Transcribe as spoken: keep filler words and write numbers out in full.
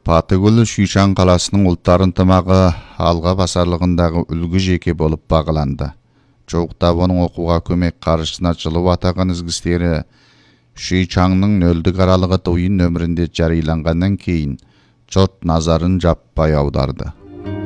Патыгүл Шүйшан қаласының ұлттар ынтымағы алға басарлығындағы үлгі жеке болып бағыланды. Жоғда оның оқуға көмек қаржысына жылы атаған ізгістері Шүйшанның нөлдік аралығы тойын нөмірінде жарияланғаннан кейін жұрт назарын жаппай аударды.